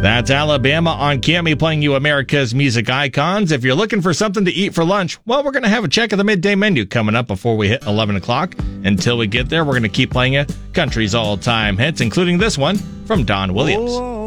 That's Alabama on Cammy playing you America's music icons. If you're looking for something to eat for lunch, well, we're going to have a check of the midday menu coming up before we hit 11 o'clock. Until we get there, we're going to keep playing you country's all-time hits, including this one from Don Williams. Oh.